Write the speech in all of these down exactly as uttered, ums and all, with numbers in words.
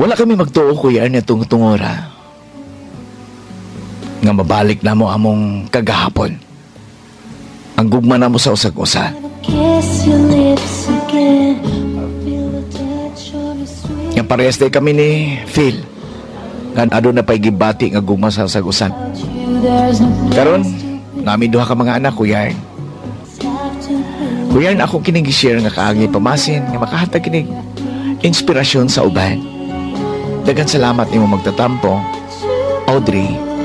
Wala kami magtuo, Kuya Ern, itong tungora. Nga mabalik na mo among kagahapon. Ang gugma na mo sa usag-usa. Nga parehas day kami ni Phil. Nga ado na pa'y gibati nga gugma sa usag-usan. Karon, namin duha ka mga anak, Kuya Ern. Kuya Ern, ako kining i-share nga kaagi pamasin, nga makahatag kining inspirasyon sa uban. Dagan salamat nimo magtatampo, Audrey.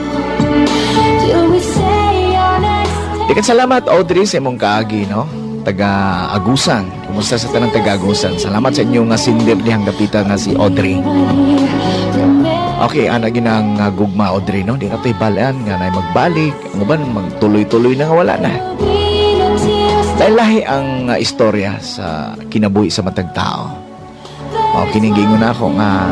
Dagan salamat, Audrey, sa imong kaagi, no? Taga-Agusan. Kumusta sa tanang taga-Agusan? Salamat sa inyo nga sindir dihang dapitan nga si Audrey. Okay, ana ginang uh, gugma, Audrey, no? Di ka tayo balaan nga na magbalik. Ang uban, magtuloy-tuloy na nga wala na. Dahil lahi ang uh, istorya sa kinabuhi sa matag tao. O, kiningingon na ako nga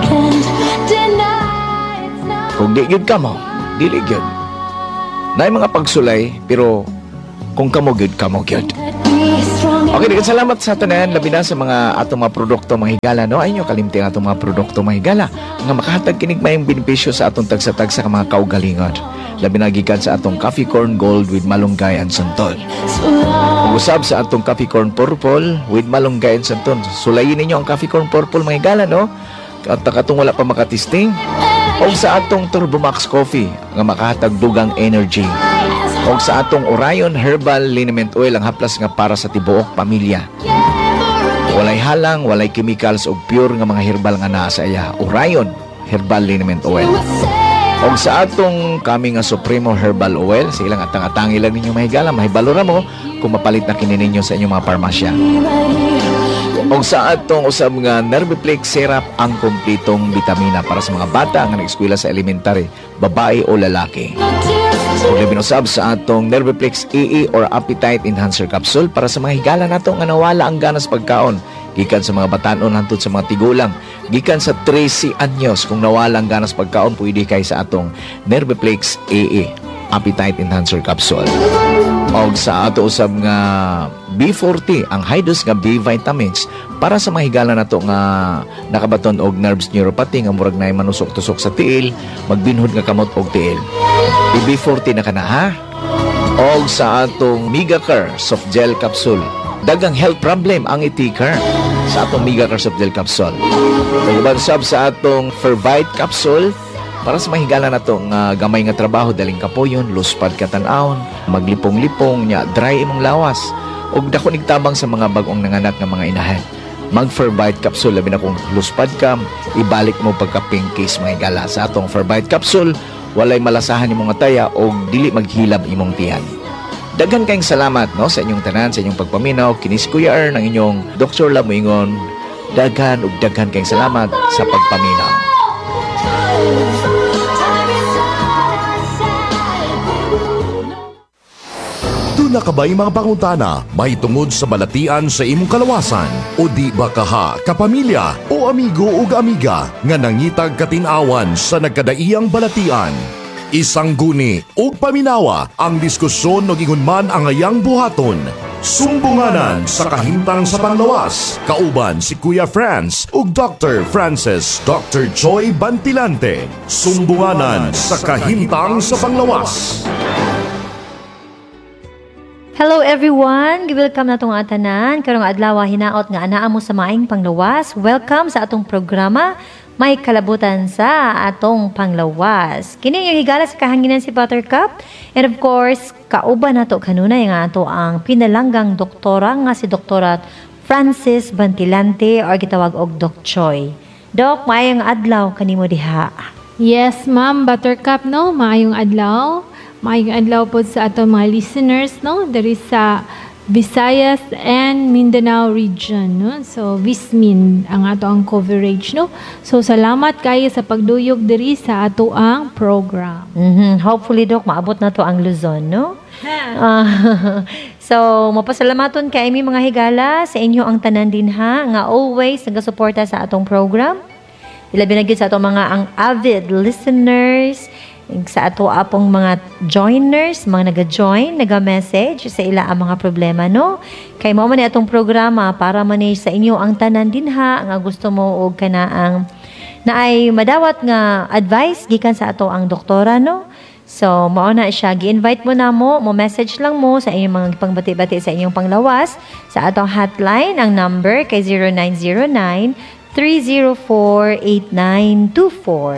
kung di gyud ka mo, dili gyud. Na mga pagsulay, pero kung kamo gyud, kamo gyud. Okay, dagan salamat sa tanan, labi na sa mga atong mga produkto mga higala, no? Ay nyo kalimti ang atong mga produkto mga higala nga makahatag kinig mayong benepisyo sa atong tagsa-tagsa ka mga kaugalingon. Labi na gikan sa atong coffee corn gold with malunggay and santol. Usab sa atong coffee corn purple with malunggay and santol. Sulayin ninyo ang coffee corn purple mga higala, no? At katong wala pa makatisting. O sa atong Turbo Max Coffee nga makahatag dugang energy. O sa atong Orion Herbal Liniment Oil ang haplas nga para sa tibuok pamilya. Walay halang, walay chemicals o pure nga mga herbal nga naa sa iya. Orion Herbal Liniment Oil. O sa atong kami nga Supremo Herbal Oil, sa ilang atang-atangi lang ninyo mahigala, mahibalora mo kung mapalit na kini ninyo sa inyong mga parmasya. O sa atong usab nga Nerviplex Syrup, ang kompletong bitamina para sa mga bata nga nag-eskwela sa elementary, babae o lalaki. O binusab sa atong Nerviplex E E or Appetite Enhancer Capsule para sa mga higala nato nga nawala ang ganas pagkaon. Gikan sa mga batanon hantod sa mga tigulang. Gikan sa thirty anyos kung nawala ang ganas pagkaon, pwede kay sa atong Nerviplex E E Appetite Enhancer Capsule. O sa ato usab nga B forty ang high dose nga B vitamins para sa mga higala nato nga nakabaton og nerves neuropathy nga murag nay manusok-tusok sa tiil, magbinhod nga kamot og tiil. B forty na kana ha. O sa atong Megacare Soft Gel Capsule, dagang health problem ang itikar sa atong Megacare Soft Gel Capsule. Ug sab sa atong Fervite Capsule para sa mahigala na to nga gamay nga trabaho, daling kapoyon, luspad katanawon, maglipong-lipong nya, dry imong lawas, ug dako nigtabang sa mga bag-ong nanganak nga mga inahan. Mag Ferbite Capsule, labi na kung luspad ka, ibalik mo pagka-pink case mahigala. Sa atong Ferbite Capsule, walay malasahan imong ataya o dili maghilab imong tiyan. Daghan kayong salamat, no, sa inyong tanan, sa inyong pagpaminaw. Kinis Kuya Ern, ang inyong Doktor Lamuingon. Daghan ug daghan kayong salamat sa pagpaminaw. Duna ka ba'y mga pangutana, may tungod sa balatian sa imong kalawasan? O di ba kaha, kapamilya o amigo o amiga nga nangitag katinawan sa nagkadaiyang balatian? Isang guni o paminawa ang diskusyon o gingunman ang ayang buhaton. Sumbunganan sa kahintang sa panglawas. Kauban si Kuya Franz ug Doctor Francis Doctor Joy Bantilante. Sumbunganan sa kahintang sa panglawas. Hello everyone! Welcome na itong atanan. Karong adlaw hinaot nga anaa mo sa maing panglawas. Welcome sa atong programa May Kalabutan sa atong panglawas. Kini yung higala sa kahanginan si Buttercup. And of course, kauban nato kanunay nga ato ang pinalanggang doktora nga si Doktora Francis Bantilante or gitawag og Doc Choi. Doc, maayong adlaw kanimo diha. Yes, ma'am, Buttercup, no? Maayong adlaw. Maayong adlaw po sa atong mga listeners, no? Dari sa Visayas and Mindanao region, no? So, Vismin ang ato ang coverage, no? So, salamat kayo sa pagduyog diri sa ato ang program. Mm-hmm. Hopefully, Doc, maabot na to ang Luzon, no? uh, so, mapasalamaton kay mi mga higala sa inyo ang tanan din ha, nga always nagasuporta sa atong program. Ilabi na gyud sa atong mga ang avid listeners, sa ato apong mga joiners, mga naga-join, naga-message sa ila ang mga problema, no? Kay mao man ni atong programa para man sa inyo ang tanan din ha, nga gusto mo og kanaang na ay madawat nga advice gikan sa ato ang doktora, no? So, mao na siya. Gi-invite mo na mo, mo message lang mo sa inyong mga pangbati-bati sa inyong panglawas sa atong hotline. Ang number kay zero nine zero nine, three zero four, eight nine two four.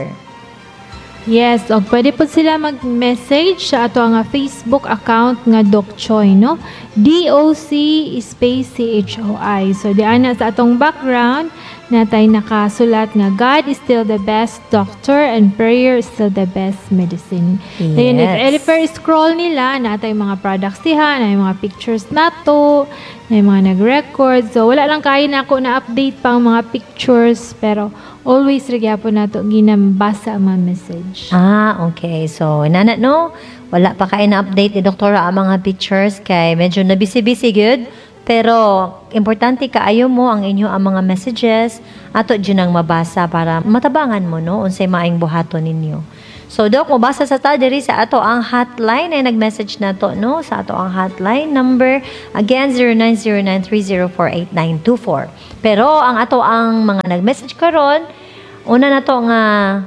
Yes, o pwede po sila mag-message sa ato nga Facebook account nga Doc Choi, no? D O C space C H O I. So, di ana sa atong background, natay nakasulat nga God is still the best doctor and prayer is still the best medicine. Yes. Then, if ever scroll nila, natay mga products diha, natay mga pictures nato, natay mga nag-record. So, wala lang kayo na ako na-update pang mga pictures, pero always rigya po nato ginambasa ang mga message. Ah, okay. So, nanat no, wala pa kayo na-update ni Doktora ang mga pictures kay medyo na busy-busy good. Pero, importante kaayo mo ang inyo ang mga messages ato dyan ang mabasa para matabangan mo, no? Unsay maayong buhaton ninyo. So, Dok, mabasa sa ta diri sa ato ang hotline ay nag-message na to, no? Sa ato ang hotline number, again, zero nine zero nine, three zero four, eight nine two four. Pero, ang ato ang mga nag-message karon, una na to nga,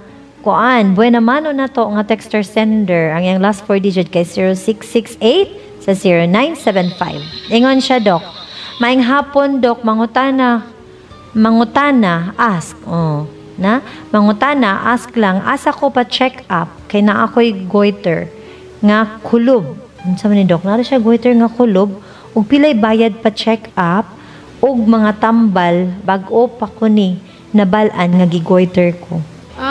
kuan, buena mano na to nga texter sender, ang yung last four digit kay zero six six eight sa zero nine seven five. Ingon siya, Dok. Maing hapon, Dok, mangutana, mangutana, ask, oh, na, mangutana, ask lang, asa ko pa check up, kay na ako'y goiter, nga kulob. Sabi ni Dok, nara siya goiter nga kulob, ug pilay bayad pa check up, ug mga tambal, bag-o pa ko ni, nabalan nga gigoiter ko.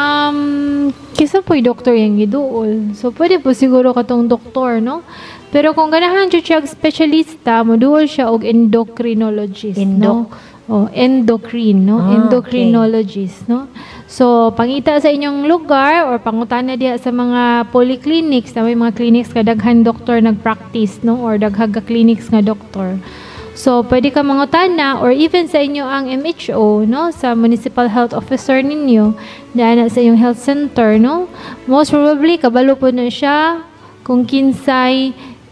Um, kisa po'y doktor yung giduol. So, pwede po siguro katong doktor, no? Pero kung ganahan siya siya specialista, moduol siya og endocrinologist, Endo- no? Oh, endocrine, no? Ah, Endocrinologist, no? So, pangita sa inyong lugar or pangutana diha sa mga polyclinics, na may mga clinics ka daghan doktor nag-practice, no? Or daghaga clinics nga doktor. So, pwede ka mangutana or even sa inyo ang M H O, no? Sa Municipal Health Officer ninyo, daan sa inyong health center, no? Most probably, kabalo po na siya kung kinsay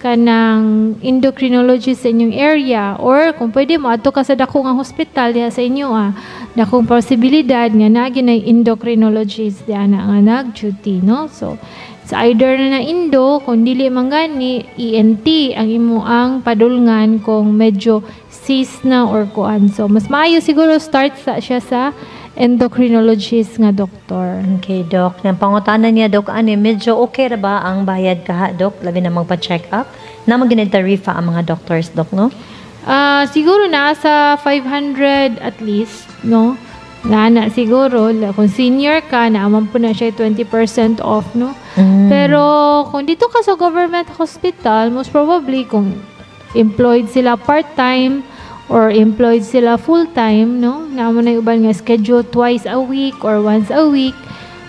kanang endocrinologist sa inyong area or kung pwede mo ato ka sa dako nga hospital diha sa inyo ah dakong posibilidad nga nagi na endocrinologist diha na nga nag-duty, no? So sa either na na indo kung dili man gani E N T ang imo ang padulngan kung medyo cis na or kuan. So mas maayo siguro start sa siya sa endocrinologist nga doktor. Okay, Dok. Ang pangutanan niya, Dok, ano, medyo okay ra ba ang bayad ka, Dok? Labi na magpa-check up? Na mag-tarifa ang mga doctors, Dok, no? Ah, siguro nasa five hundred at least, no? Na na siguro kung senior ka na aman po na siya twenty percent off, no? Mm. Pero kung dito ka sa government hospital, most probably kung employed sila part-time or employed sila full-time, no? Naamo na yung uban nga schedule twice a week or once a week.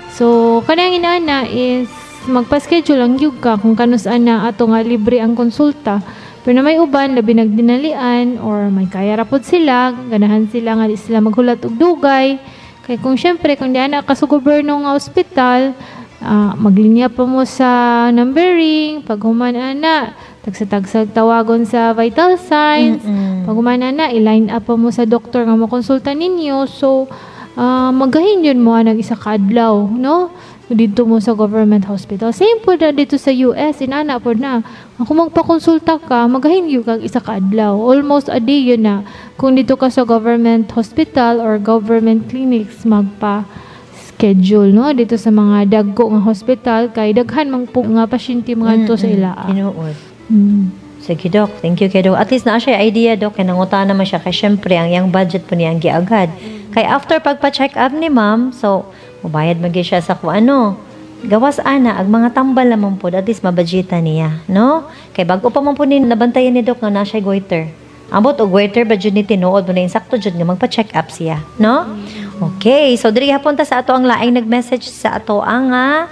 So, kanang inaana is magpa-schedule lang yun ka kung kanus-an na ato nga libre ang konsulta. Pero na may uban, labi nagdinalian or may kaya rapod sila, ganahan sila nga di sila maghulat og dugay. Kaya kung syempre, kung di ana ka sa gobyerno nga ospital, uh, maglinya pa mo sa numbering, pag humana na, tagsatagsag tawagon sa vital signs, Mm-mm. pag humana na, i-line up pa mo sa doktor nga makonsulta ninyo. So, uh, magahin yun mo nag isa kadlaw, no? Dito mo sa government hospital. Same po na dito sa U S, inana po na. Kung magpakonsulta ka, magahin yun kag isa kadlaw. Almost a day yun na. Kung dito ka sa government hospital or government clinics, magpa schedule, no? Dito sa mga dagko nga hospital, kay daghan mang po nga pasyente mga to sa ilaa. Tinuod. Mm. Sige, Dok. Thank you kay Dok. At least na siya idea, Dok. Kaya nanguta naman siya. Kaya syempre, ang yung budget po niya ang giagad. Kaya after pagpa-check up ni ma'am, so, mubayad magi siya sa kung ano. Gawas ana, ang mga tambal naman po, at least mabudgetan niya, no? Kaya bago pa man po ni nabantayan ni Dok nga na siya goiter. Ambot o goiter, ba dyan ni tinuod mo na insakto dyan nga magpa-check up siya, no? Okay, so diri hapon ta sa ato ang laing nag-message sa ato ang ah,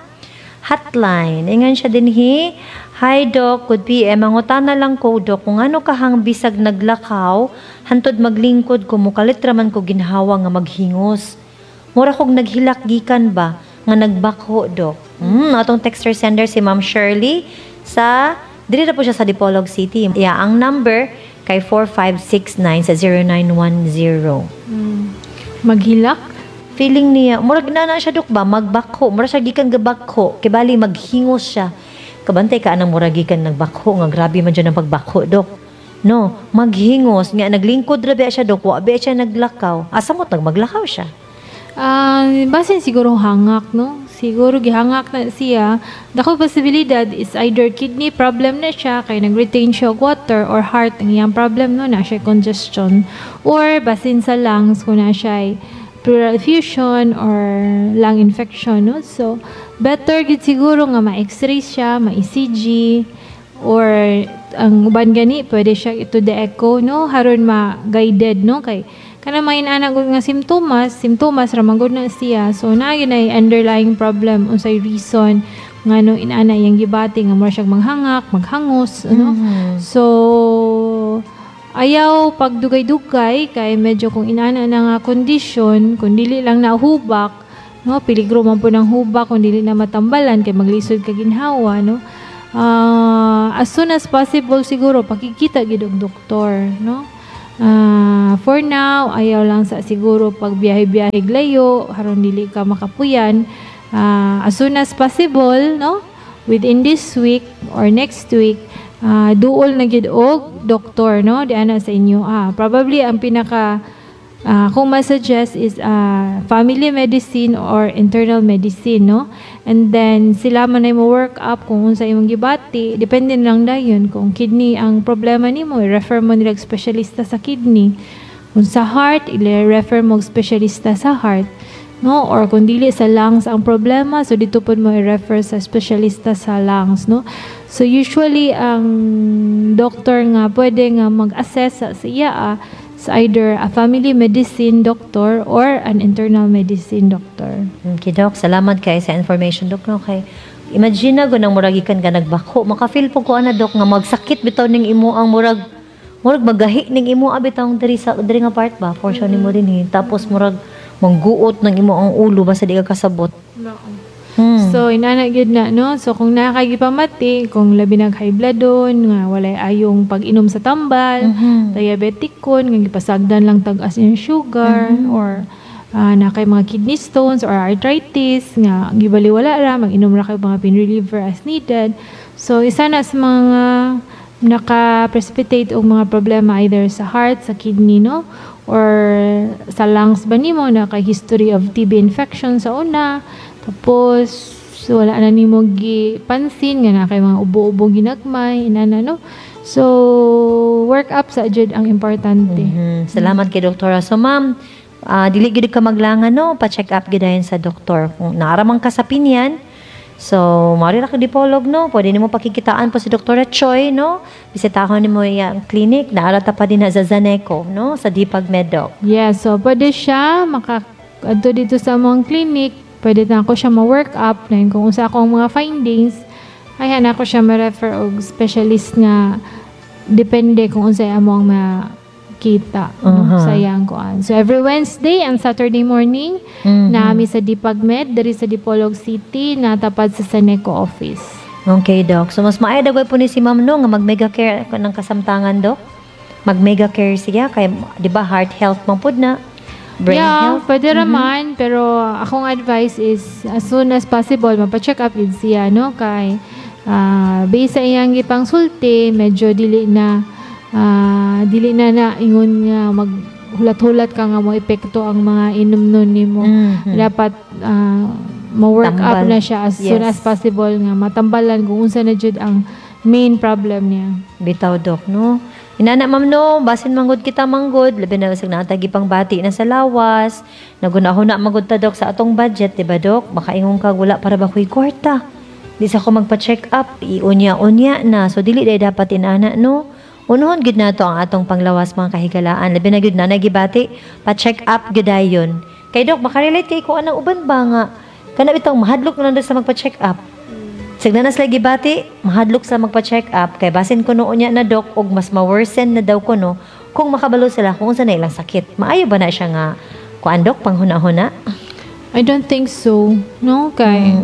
hotline. Ingan siya din hi. Hi, Doc. Good P M. Mangutana lang ko, Doc, kung ano kahang bisag naglakaw, hantod maglingkod ko, mukalit raman ko ginhawa nga maghingos. Mura kog naghilak gikan ba, nga nagbako, Doc. Hmm, atong texter sender si Ma'am Shirley sa, dili na po siya sa Dipolog City. Yeah, ang number kay four five six nine sa zero nine one zero. Mm. Maghilak? feeling niya, murag na na siya dok ba, magbakho, murag siya gikan gabakho, kay bali maghingos siya. Kabantay ka anang murag gikan nagbakho, nga grabe man dyan ang pagbakho, dok. No, maghingos, nga naglingkod rabi siya dok, wabi siya naglakaw. Asa mo't nagmaglakaw siya? Ah, basin siguro hangak, no? Siguro gihangak na siya. Dako posibilidad is either kidney problem na siya, kay nag-retain siya og water, or heart ang iyang problem, no? Na siya congestion. Or basin sa lungs, kung na siya pleural effusion or lung infection, no? So, better gid siguro nga ma-x-ray siya, ma-E C G, or ang uban gani, pwede siya ito the echo, no? Haron ma-guided, no? Kay kana may anak nga simptomas, simptomas ramangod na siya. So na yun ay underlying problem unsay reason nga no inana yang gibati nga mo siya manghangak, maghangos, ano. So ayaw pagdugay-dugay kay medyo kung inana na nga kondisyon, kung dili lang na hubak, no, peligro man po ng hubak kung dili na matambalan kay maglisod ka ginhawa, no. Uh, as soon as possible siguro pakikita gid og doktor, no. Uh, for now, ayaw lang sa siguro pag biyahe-biyahe layo, haron dili ka makapuyan. Uh, as soon as possible, no? Within this week or next week, uh, duol na gid og doktor, no? Di ana sa inyo. Ah, probably ang pinaka uh, kung ma-suggest is uh, family medicine or internal medicine, no? And then sila man ay mo work up kung unsa imong gibati, depende lang dayon kung kidney ang problema nimo, i-refer mo nila specialista sa kidney. Kung sa heart, i-refer mo specialista sa heart, no? Or kung dili sa lungs ang problema, so dito pud mo i-refer sa specialista sa lungs, no? So usually ang doctor nga pwede nga mag-assess sa iya ah, sa either a family medicine doctor or an internal medicine doctor. Okay, Dok. Salamat kay sa information, Dok. No? Kay, imagine na nang muragikan ka nagbako. Makafeel po ko ana, Dok, nga magsakit bitaw ning imo ang murag murag magahi ning imo abitaw diri sa diri nga part ba portion nimo din eh. Tapos murag mangguot ng imo ang ulo basta di ka kasabot. Hmm. So inana gyud na, no. So kung nakagipamati, kung labi nag high blood don nga walay ayong pag-inom sa tambal, Mhm. diabetic kon nga gipasagdan lang tag-as yung sugar, or uh, na kay mga kidney stones or arthritis nga gibaliwala ra, mag-inom ra kay mga pain reliever as needed. So isa na sa mga naka-precipitate og mga problema either sa heart, sa kidney, no, or sa lungs ba nimo na kay history of T B infection sa una. Tapos, so, wala na ni mo gipansin nga na kay mga ubo-ubo ginagmay, inana, no? So, work up sa jud ang importante. Mhm. Salamat kay doktora. So, ma'am, ah, dili gid ka maglangan, no? Pa-check up gid dayon sa doktor. Kung naaramang ka sa pinyan, so, mari ra ka dipolog, no? Pwede nimo pakikitaan po si Doktora Choi, no? Bisitahon nimo yang clinic, naarata pa din na sa Zaneco, no? Sa Dipag Medoc. Yeah, so pwede siya maka adto dito sa among clinic, pwede na ako siya ma-work up na kung usa akong mga findings, ay na ako siya ma-refer og specialist nga depende kung unsay among makita, no, Uh-huh. sa iyang kuan. So every Wednesday and Saturday morning, Mhm. nami sa Dipagmed, diri sa Dipolog City, natapad sa Saneco office. Okay, Doc. So, mas maaya dagway po ni si ma'am, no? Nga mag-mega care ko ng kasamtangan, Doc. Mag-mega care siya. Kaya, di ba, heart health man po na. Brain yeah, health. pwede raman, pero akong advice is as soon as possible mapacheck up yun siya, no? Kay uh, based sa iyang gipang sulti, medyo dili na uh, dili na na ingon nga maghulat-hulat ka nga mo epekto ang mga inom nun nimo. Mhm. Dapat uh, ma-work up Tambal. na siya as soon Yes. as possible nga matambalan kung unsa na jud ang main problem niya. Bitaw, Doc, no? Inana, ma'am, no? Basin manggod kita manggod. Labi na sa natagi pang bati na sa lawas. Nagunahuna manggod ta, Doc, sa atong budget, di ba, Doc? Makaingon ka, wala para ba ko'y kwarta. Di sa ko magpa-check up, iunya-unya na. So, dili day dapat inana, no? Unuhon gid na to ang atong panglawas mga kahigalaan. Labi na gid na nagibati, pa-check up gid ayon. Kay Doc, makarelate kay ko anang uban ba nga? Kana bitong mahadlok na lang sa magpa-check up. Signanas lagi bati, mahadlok sa magpa-check up kay basin ko noon niya na Doc og mas ma-worsen na daw ko no kung makabalo sila kung unsa na ilang sakit. Maayo ba na siya nga kuan Doc panghuna-huna? I don't think so. No, kay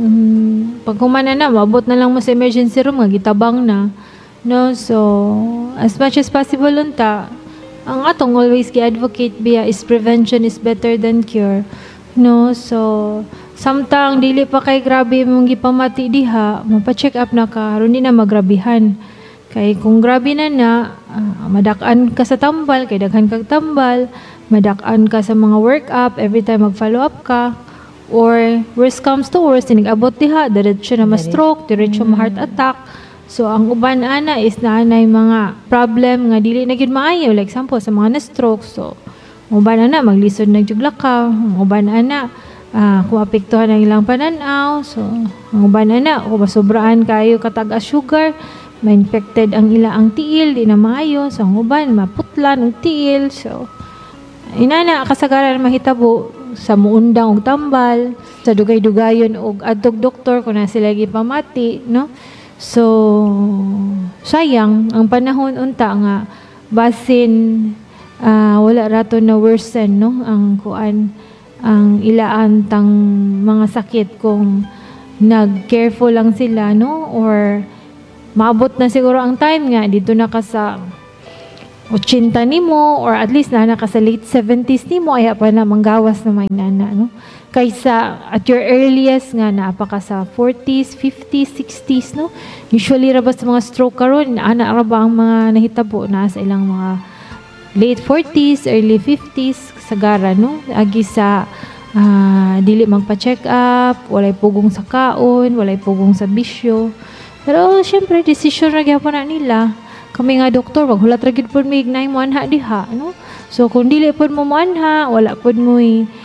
mm, pag humana na, mabot na lang mo sa emergency room, nga gitabang na. No, so as much as possible unta, ang atong always gi-advocate biya is prevention is better than cure. No, so samtang dili pa kay grabe mong gipamati diha, mapa-check up na ka, aron di na magrabihan. Kay kung grabe na na, ah, madak-an ka sa tambal, kay daghan kag tambal, madak-an ka sa mga work-up, every time mag-follow up ka, or worst comes to worst, tinag-abot diha, diretso na ma-stroke, diretso ma-heart attack. So, ang uban ana is naanay mga problem nga dili na gyud maayo, like example sa mga na-stroke. So, ang uban ana maglisod na jud lakaw, ang uban ana ah, kung apektuhan ang ilang pananaw. So, ang uban ana kung masobraan kayo kataga sugar, ma-infected ang ila ang tiil, di na maayo. So, ang uban maputlan ang tiil. So, inana kasagaran mahitabo sa muundang og tambal, sa dugay-dugayon og adtog doktor kung na sila gipamati, no? So, sayang ang panahon unta nga basin ah, wala rato na worsen, no? Ang kuan ang ilaan tang mga sakit kung nag-careful lang sila, no? Or maabot na siguro ang time nga dito na ka sa eighty nimo or at least na naka sa late seventies nimo ay pa na manggawas na may nana, no? Kaysa at your earliest nga naapa ka sa forties, fifties, sixties, no? Usually rabas sa mga stroke karon ana ra ba ang mga nahitabo na sa ilang mga late forties, early fifties sagara, no? Agi sa ah, dili magpa-check up, walay pugong sa kaon, walay pugong sa bisyo. Pero syempre decision ra gyapon na nila. Kami nga doktor, maghulat ra gyud pud mig nay mo anha diha, no? So kung dili pud mo anha, wala pud mo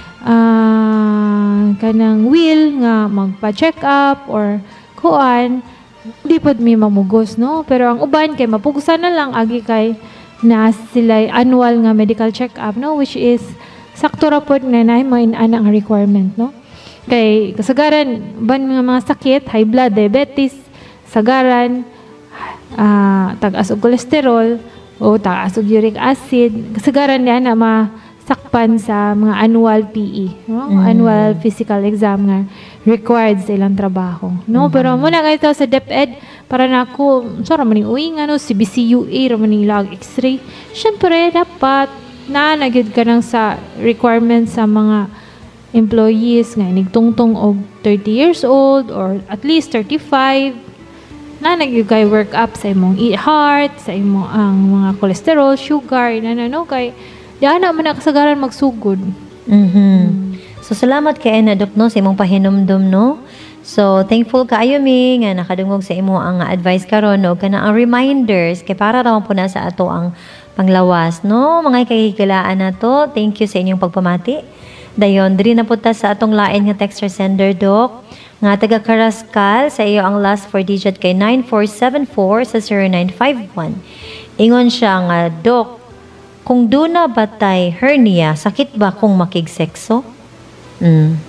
ah kanang will nga magpa-check up or kuan, di pud mi mamugos, no? Pero ang uban kay mapugusan na lang agi kay na sila annual nga medical check up, no? Which is sakto ra pud na nay mo ana ang requirement, no? Kay kasagaran ban nga mga sakit, high blood, diabetes, sagaran ah tag-as og cholesterol o tag-as og uric acid, kasagaran niya na masakpan sa mga annual P E, no? Annual physical exam nga required sa ilang trabaho, no? Pero muna nga ito sa DepEd para nako sora man ni uwi nga, no? C B C U A ra man ni lag X-ray. Syempre dapat na nagyud ka nang sa requirements sa mga employees nga nigtungtong og thirty years old or at least thirty-five na nagyugay work up sa imong e- heart, sa imong ang mga cholesterol, sugar, na no kay di ana man na kasagaran magsugod. Mhm. So salamat kay na Dok, no, sa imong pahinumdum, no. So thankful kaayo mi nga nakadungog sa imo ang advice karon, no, kana ang reminders kay para ra po na sa ato ang panglawas, no. Mga kahikilaan nato, thank you sa inyong pagpamati. Dayon diri na punta sa atong lain nga text or sender, Dok, nga taga Karaskal, sa iyo ang last four digit kay nine four seven four sa zero nine five one. Ingon siya nga, Dok, kung duna batay hernia, sakit ba kung makigsekso? Mm.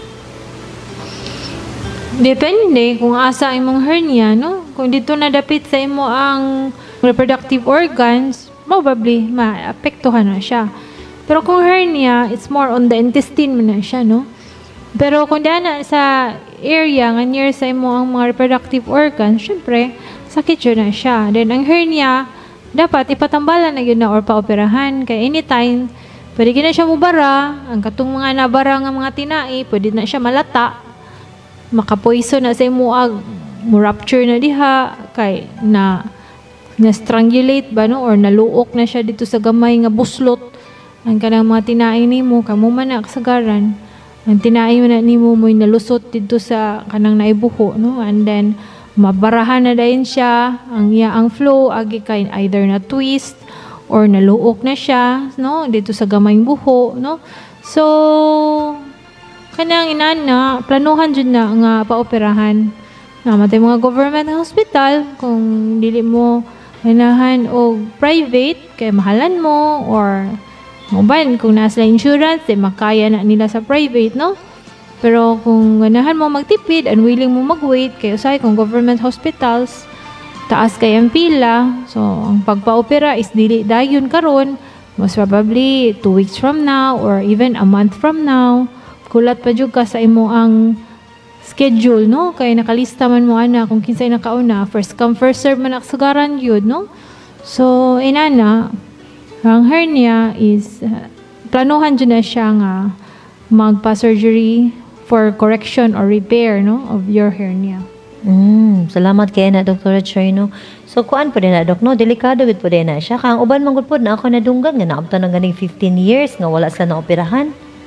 Depende kung asa imong hernia, no? Kung dito na dapit sa imo ang reproductive organs, probably maapektuhan na siya. Pero kung hernia, it's more on the intestine man na siya, no? Pero kung na sa area nga near sa imo ang mga reproductive organs, syempre, sakit yun na siya. Then, ang hernia, dapat ipatambalan na yun na or paoperahan. Kaya anytime, pwede na siya mubara. Ang katong mga nabara nga mga tinai, pwede na siya malata. Makapoison na sa imo ag, mo-rupture na diha, kay na na-strangulate ba, no? Or naluok na siya dito sa gamay nga buslot. Ang kanang mga tinai ni mo, kamo man na kasagaran. Ang tinai mo na ni mo mo'y nalusot dito sa kanang naibuho, no? And then, mabarahan na dahin siya, ang iya ang flow, agi kay either na twist, or naluok na siya, no? Dito sa gamayng buho, no? So, kanang inana, planuhan dyan na nga paoperahan. Namatay mga government hospital, kung dili mo hinahan o private, kay mahalan mo, or uban, kung nasa insurance, eh, makaya na nila sa private, no? Pero kung ganahan mo magtipid and willing mo mag-wait, kayo say, kung government hospitals, taas kay ang pila, so, ang pagpa-opera is dili dayon karon, most probably two weeks from now or even a month from now. Kulat pa jud ka sa imo ang schedule, no? Kay nakalista man mo ana kung kinsay nakauna, first come first serve man aksugaran yun, no? So, inana, ang hernia is uh, planuhan dyan na siya nga magpa-surgery for correction or repair, no, of your hernia. Mm, salamat kay na Doktora Choy, no. So kuan po din na dok, no, delikado gid po din na siya. Kang uban man gud po na ako nadunggan nga naabtan ng ganing fifteen years nga wala sila na operahan.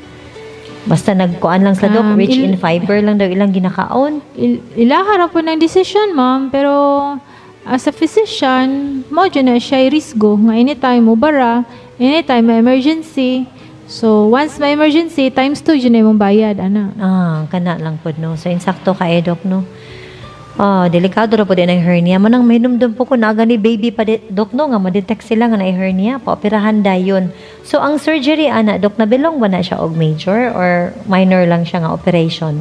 Basta nagkuan lang sa dok, Um, rich il- in fiber lang daw ilang ginakaon. Il- ilaharap po ng decision, ma'am, pero as a physician, mo dyan na siya risgo nga anytime mo bara, anytime may emergency. So, once may emergency, times two, dyan na yung bayad, ana. Ah, kana lang po, no. So insakto ka eh, dok, no. Ah, delikado ra po din ang hernia. Manang mainumdum po ko na gani baby pa di, dok, no, nga ma-detect sila nga na hernia, paoperahan dayon. So ang surgery ana, dok, nabilong ba na siya og major or minor lang siya nga operation?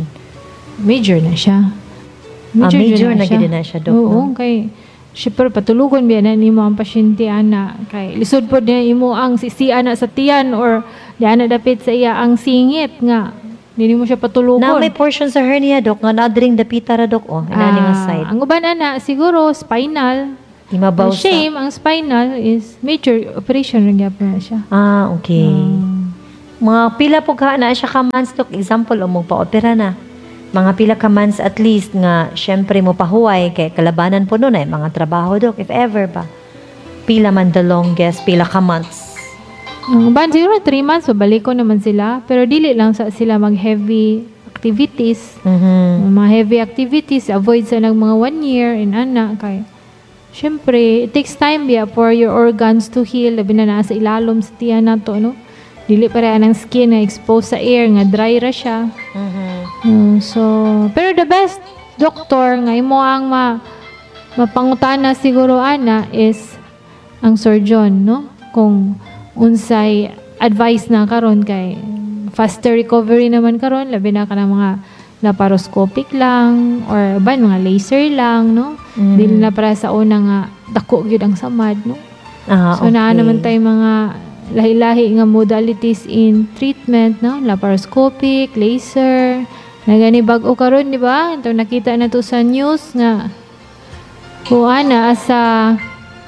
Major na siya. Ah, major dyan na gid na siya, dok, Oo, no? kay syempre patulugon biya na nimo ang pasyente ana kay lisod pod niya imo ang sisi ana sa tiyan or di ana dapit sa iya ang singit nga dili mo siya patulugon. Na may portion sa hernia, dok, nga naadring dapita ra, dok, oh, inani nga Ah, side. ang uban ana siguro spinal. Imabaw Ang sa... shame, ang spinal is major operation rin gyapon na siya. Ah, okay. Um, Mga pila po ka na siya ka months, dok, example, o magpa-opera na. Mga pila ka months at least nga, syempre mo pahuway, kay kalabanan po nun ay mga trabaho, dok, if ever ba. Pila man the longest, pila ka months. Ang uban siguro three months babalik ko naman sila, pero dili lang sa sila mag-heavy activities. Mhm. Mga heavy activities, avoid sa nag mga one year and ana kay syempre, it takes time biya for your organs to heal, labi na naa sa ilalom sa tiyan nato, no? Dili pa rin ang skin na exposed sa air, nga dry ra siya. Mhm. Mm, so, pero the best doctor nga imo ang ma mapangutana siguro ana is ang surgeon, no? Kung unsay advice na karon kay faster recovery naman karon labi na ka ng mga laparoscopic lang or ban mga laser lang, no? Mm. Dili na para sa una nga dako gyud ang samad, no? Ah, So, okay. naa naman tayo mga lahi-lahi nga modalities in treatment, no? Laparoscopic, laser, na gani bag-o karon, di ba? Ito nakita na to sa news nga kung ana sa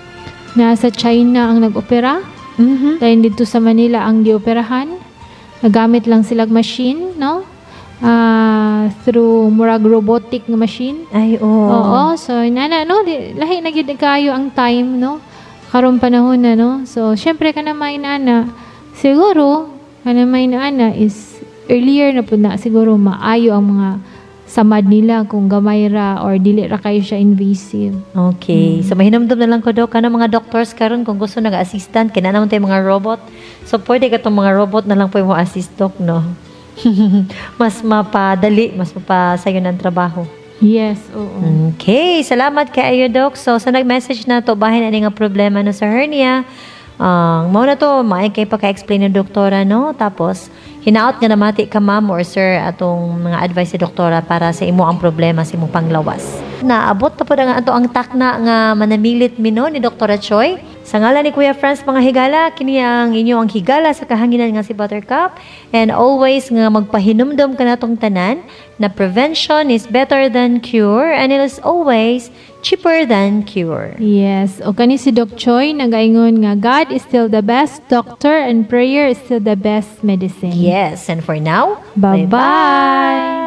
nasa China ang nag-opera. Mhm. Dahil dito sa Manila ang gioperahan. Nagamit lang silang machine, no? Ah, through murag robotic nga machine. Ay, oo. Oo, so nana no, di, lahi na gid kayo ang time, no? Karong panahon na, no? So syempre kana may nana, siguro kana may nana is earlier na pud na siguro maayo ang mga samad nila kung gamay ra or dili ra kayo siya invasive. Okay. So, mahinumdum na lang ko, dok. Ano mga doctors karon kung gusto nag-assistant, kina naman tayo mga robot. So, pwede ka itong mga robot na lang po yung assist, dok, no? Mas mapadali, mas mapasayo ng trabaho. Yes, oo. Okay. Salamat kayo, dok. So, sa nag-message na to, bahin na nga problema no sa hernia. Ang mao na to, maay kay paka-explain ng doktora, no? Tapos, hinaot nga namati ka, ma'am or sir, atong mga advice sa doktora para sa imo ang problema sa imong panglawas. Naabot na po nga ato ang takna nga manamilit mino ni Doktora Choy. Sa ngalan ni Kuya Franz mga higala, kini ang inyo ang higala sa kahanginan nga si Buttercup. And always nga magpahinumdum ka natong tanan na prevention is better than cure and it is always cheaper than cure. Yes, o kani si Doc Choi nagaingon nga God is still the best doctor and prayer is still the best medicine. Yes, and for now, Bye-bye. bye-bye.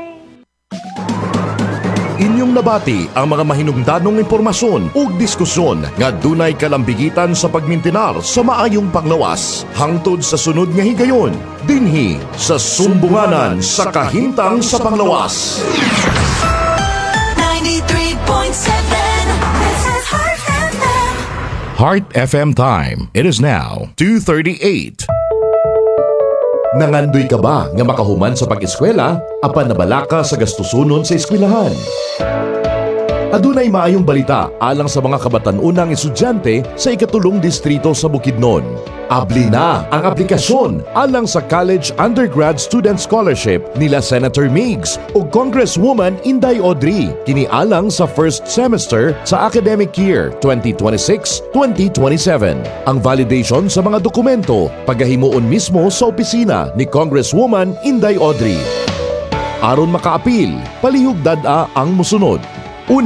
Inyong nabati ang mga mahinungdanong impormasyon ug diskusyon nga dunay kalambigitan sa pagmintinar sa maayong panglawas hangtod sa sunod nga higayon dinhi sa sumbunganan sa kahimtang sa panglawas. ninety-three point seven. This is Heart F M. Heart F M time. It is now two thirty-eight. Nangandoy ka ba nga makahuman sa pag-eskwela apan nabala ka sa gastusunon sa eskwelahan? Adunay maayong balita alang sa mga kabatan-unang estudyante sa ikatulong distrito sa Bukidnon. Abli na ang aplikasyon alang sa College Undergrad Student Scholarship nila Senator Migs o Congresswoman Inday Audrey kini alang sa first semester sa academic year twenty twenty-six twenty twenty-seven. Ang validation sa mga dokumento pagahimuon mismo sa opisina ni Congresswoman Inday Audrey. Aron makaapil, palihog dad-a ang musunod. Una,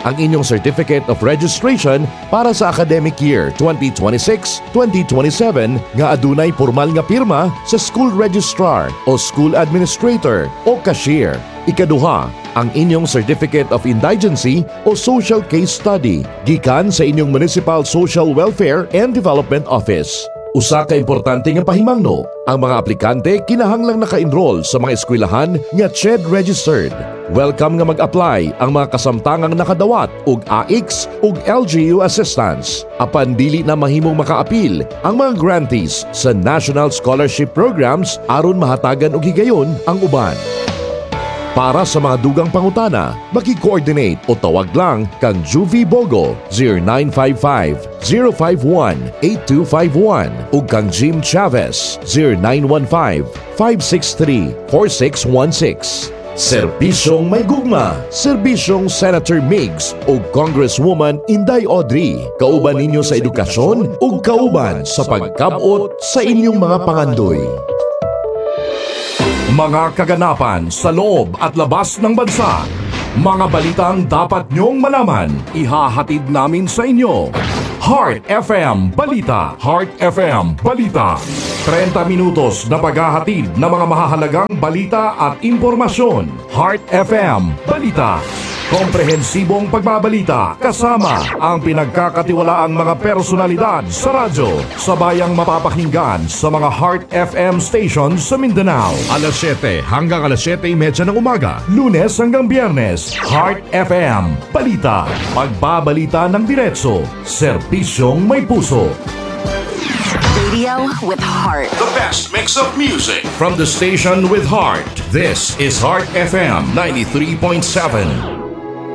ang inyong Certificate of Registration para sa academic year twenty twenty-six twenty twenty-seven nga adunay formal nga pirma sa school registrar o school administrator o cashier. Ikaduha, ang inyong Certificate of Indigency o Social Case Study gikan sa inyong Municipal Social Welfare and Development Office. Usa ka importante nga pahimangno, ang mga aplikante kinahanglang naka-enroll sa mga eskwelahan nga C H E D registered. Welcome nga mag-apply ang mga kasamtangang nakadawat og A I C S ug L G U assistance. Apan dili na mahimong maka-apil ang mga grantees sa National Scholarship Programs aron mahatagan og higayon ang uban. Para sa mga dugang pangutana, maki-coordinate o tawag lang kang Juvie Bogo zero nine five five, zero five one, eight two five one ug kang Jim Chavez zero nine one five, five six three, four six one six. Serbisyong may gugma, serbisyong Senator Migs o Congresswoman Inday Audrey. Kauban ninyo sa edukasyon ug kauban sa pagkabot sa inyong mga pangandoy. Mga kaganapan sa loob at labas ng bansa. Mga balitang dapat nyong malaman, ihahatid namin sa inyo. Heart F M Balita. Heart F M Balita. thirty minutos na paghahatid ng mga mahahalagang balita at impormasyon. Heart F M Balita. Komprehensibong pagbabalita kasama ang pinagkakatiwalaang mga personalidad sa radyo. Sabayang mapapakinggan sa mga Heart F M stations sa Mindanao. alas siyete hanggang alas siyete trenta ng umaga. Lunes hanggang Biyernes. Heart F M Balita. Pagbabalita ng diretso. Serbisyong may puso. Radio with heart. The best mix of music from the station with heart. This is Heart F M ninety-three point seven.